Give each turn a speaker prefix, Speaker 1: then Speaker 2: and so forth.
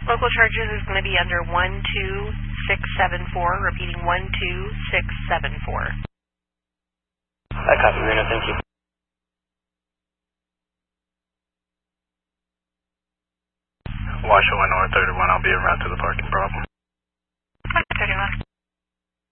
Speaker 1: Local charges is going to be under 12674, repeating 12674.
Speaker 2: I copy, Reno, thank you.
Speaker 3: Watch 1 North 31, I'll be en route to the parking problem.